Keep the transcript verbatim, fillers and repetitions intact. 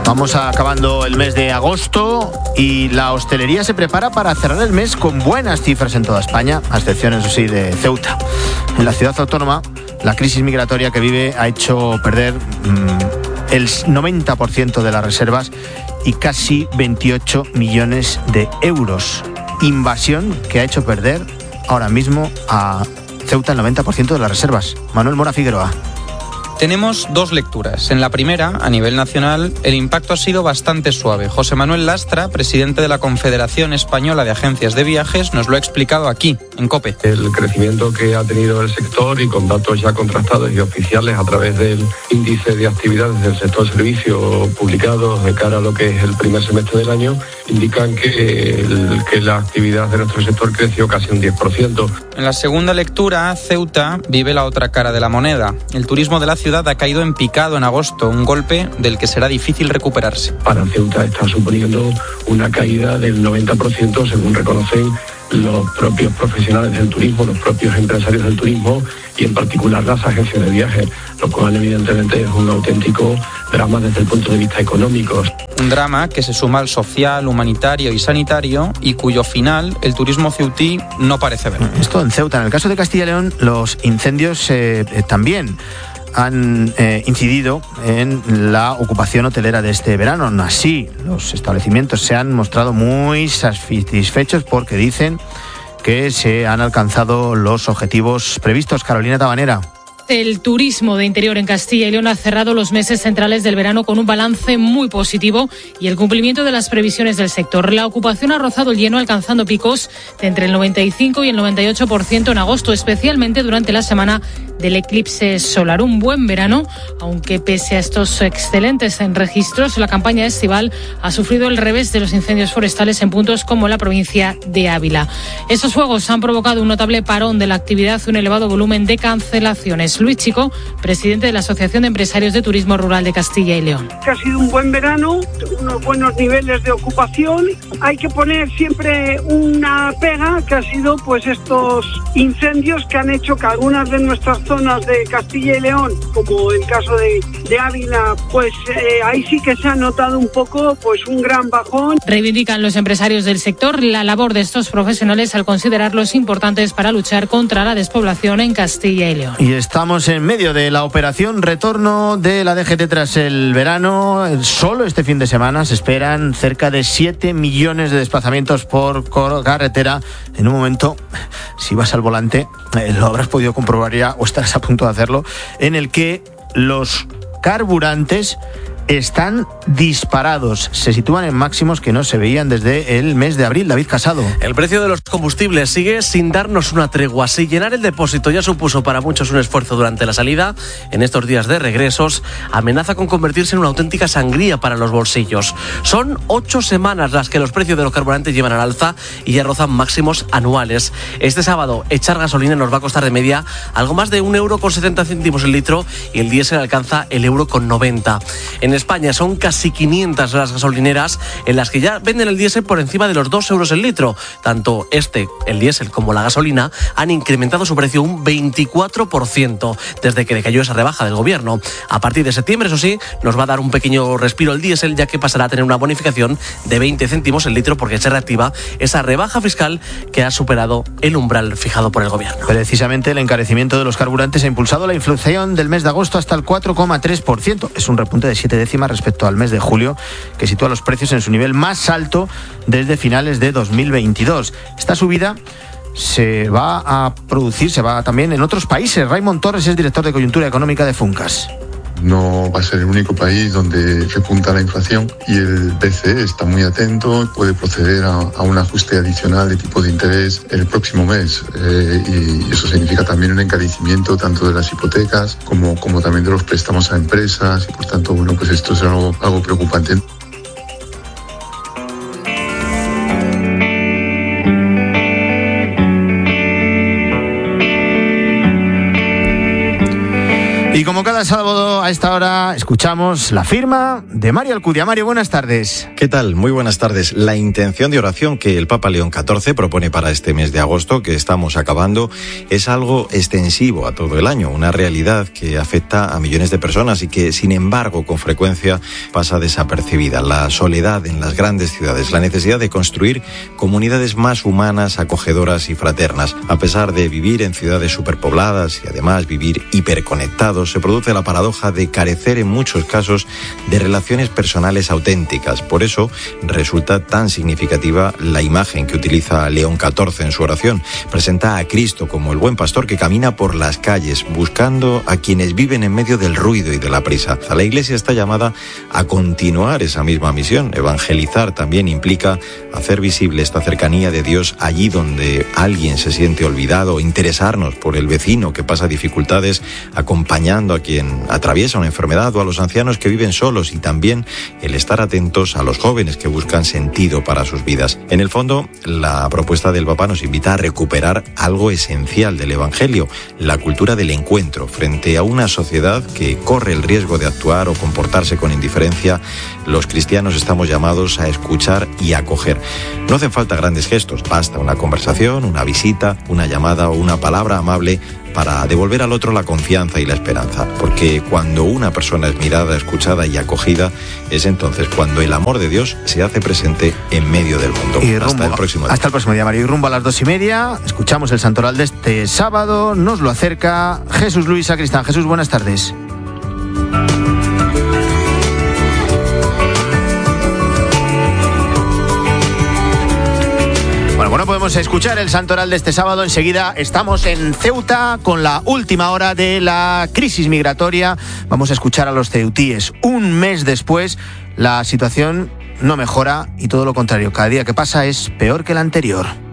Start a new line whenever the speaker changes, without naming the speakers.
Vamos acabando el mes de agosto y la hostelería se prepara para cerrar el mes con buenas cifras en toda España, a excepción, eso sí, de Ceuta. En la ciudad autónoma, la crisis migratoria que vive ha hecho perder mmm, el noventa por ciento de las reservas y casi veintiocho millones de euros. Invasión que ha hecho perder ahora mismo a Ceuta el noventa por ciento de las reservas. Manuel Mora Figueroa.
Tenemos dos lecturas. En la primera, a nivel nacional, el impacto ha sido bastante suave. José Manuel Lastra, presidente de la Confederación Española de Agencias de Viajes, nos lo ha explicado aquí, en COPE.
El crecimiento que ha tenido el sector y con datos ya contrastados y oficiales a través del índice de actividades del sector servicio publicados de cara a lo que es el primer semestre del año, indican que, el, que la actividad de nuestro sector creció casi un diez por ciento.
En la segunda lectura, Ceuta vive la otra cara de la moneda. El turismo de la ciudad ha caído en picado en agosto, un golpe del que será difícil recuperarse.
Para Ceuta está suponiendo una caída del noventa por ciento, según reconocen los propios profesionales del turismo, los propios empresarios del turismo y en particular las agencias de viajes, lo cual evidentemente es un auténtico drama desde el punto de vista económico.
Un drama que se suma al social, humanitario y sanitario y cuyo final el turismo ceutí no parece ver.
Esto en Ceuta. En el caso de Castilla y León, los incendios eh, eh, también han eh, incidido en la ocupación hotelera de este verano. Aún así, los establecimientos se han mostrado muy satisfechos porque dicen que se han alcanzado los objetivos previstos. Carolina Tabanera.
El turismo de interior en Castilla y León ha cerrado los meses centrales del verano con un balance muy positivo y el cumplimiento de las previsiones del sector. La ocupación ha rozado el lleno, alcanzando picos de entre el noventa y cinco y el noventa y ocho por ciento en agosto, especialmente durante la semana del eclipse solar. Un buen verano, aunque pese a estos excelentes registros, la campaña estival ha sufrido el revés de los incendios forestales en puntos como la provincia de Ávila. Estos fuegos han provocado un notable parón de la actividad y un elevado volumen de cancelaciones. Luis Chico, presidente de la Asociación de Empresarios de Turismo Rural de Castilla y León.
Ha sido un buen verano, unos buenos niveles de ocupación. Hay que poner siempre una pega, que ha sido pues estos incendios que han hecho que algunas de nuestras zonas de Castilla y León, como el caso de, de Ávila, pues eh, ahí sí que se ha notado un poco pues un gran bajón.
Reivindican los empresarios del sector la labor de estos profesionales al considerarlos importantes para luchar contra la despoblación en Castilla y León.
Y estamos en medio de la operación retorno de la D G T tras el verano. Solo este fin de semana se esperan cerca de siete millones de desplazamientos por carretera. En un momento, si vas al volante, eh, lo habrás podido comprobar ya o estarás a punto de hacerlo, en el que los carburantes están disparados. Se sitúan en máximos que no se veían desde el mes de abril. David Casado.
El precio de los combustibles sigue sin darnos una tregua. Si llenar el depósito ya supuso para muchos un esfuerzo durante la salida, en estos días de regresos amenaza con convertirse en una auténtica sangría para los bolsillos. Son ocho semanas las que los precios de los carburantes llevan al alza y ya rozan máximos anuales. Este sábado echar gasolina nos va a costar de media algo más de un euro con setenta céntimos el litro y el diésel alcanza el euro con noventa. En España son casi quinientas las gasolineras en las que ya venden el diésel por encima de los dos euros el litro. Tanto este, el diésel, como la gasolina han incrementado su precio un veinticuatro por ciento desde que decayó esa rebaja del gobierno. A partir de septiembre, eso sí, nos va a dar un pequeño respiro el diésel, ya que pasará a tener una bonificación de veinte céntimos el litro porque se reactiva esa rebaja fiscal que ha superado el umbral fijado por el gobierno.
Precisamente el encarecimiento de los carburantes ha impulsado la inflación del mes de agosto hasta el cuatro coma tres por ciento. Es un repunte de siete décimas respecto al mes de julio, que sitúa los precios en su nivel más alto desde finales de dos mil veintidós. Esta subida se va a producir, se va también en otros países. Raymond Torres es director de coyuntura económica de Funcas.
No va a ser el único país donde repunta la inflación y el B C E está muy atento, puede proceder a, a un ajuste adicional de tipo de interés el próximo mes eh, y eso significa también un encarecimiento tanto de las hipotecas como, como también de los préstamos a empresas y por tanto, bueno, pues esto es algo, algo preocupante.
Y como cada sábado a esta hora escuchamos la firma de Mario Alcudia. Mario, buenas tardes.
¿Qué tal? Muy buenas tardes. La intención de oración que el Papa León catorce propone para este mes de agosto, que estamos acabando, es algo extensivo a todo el año, una realidad que afecta a millones de personas y que, sin embargo, con frecuencia pasa desapercibida. La soledad en las grandes ciudades, la necesidad de construir comunidades más humanas, acogedoras y fraternas. A pesar de vivir en ciudades superpobladas y además vivir hiperconectados, se produce la paradoja de carecer en muchos casos de relaciones personales auténticas. Por eso resulta tan significativa la imagen que utiliza León catorce en su oración. Presenta a Cristo como el buen pastor que camina por las calles buscando a quienes viven en medio del ruido y de la prisa. La Iglesia está llamada a continuar esa misma misión. Evangelizar también implica hacer visible esta cercanía de Dios allí donde alguien se siente olvidado, interesarnos por el vecino que pasa dificultades, acompañando a quien atraviesa una enfermedad o a los ancianos que viven solos, y también el estar atentos a los jóvenes que buscan sentido para sus vidas. En el fondo, la propuesta del Papa nos invita a recuperar algo esencial del Evangelio, la cultura del encuentro. Frente a una sociedad que corre el riesgo de actuar o comportarse con indiferencia, los cristianos estamos llamados a escuchar y acoger. No hacen falta grandes gestos, basta una conversación, una visita, una llamada o una palabra amable para devolver al otro la confianza y la esperanza, porque cuando una persona es mirada, escuchada y acogida, es entonces cuando el amor de Dios se hace presente en medio del mundo.
Y rumbo,
hasta el próximo día.
Hasta el próximo día, Mario. Y rumbo a las dos y media, escuchamos el santoral de este sábado, nos lo acerca Jesús Luis Sacristán. Jesús, buenas tardes. Bueno, podemos escuchar el santoral de este sábado. Enseguida estamos en Ceuta con la última hora de la crisis migratoria. Vamos a escuchar a los ceutíes. Un mes después, la situación no mejora y todo lo contrario. Cada día que pasa es peor que el anterior.